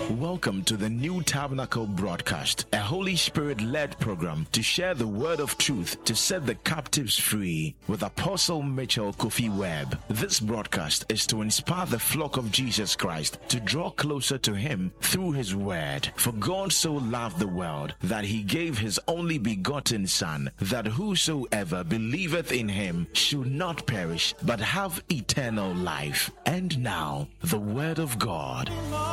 Welcome to the New Tabernacle broadcast, a Holy Spirit-led program to share the word of truth to set the captives free with Apostle Mitchell Kofi Webb. This broadcast is to inspire the flock of Jesus Christ to draw closer to Him through His word. For God so loved the world that He gave His only begotten Son, that whosoever believeth in Him should not perish but have eternal life. And now, the word of God.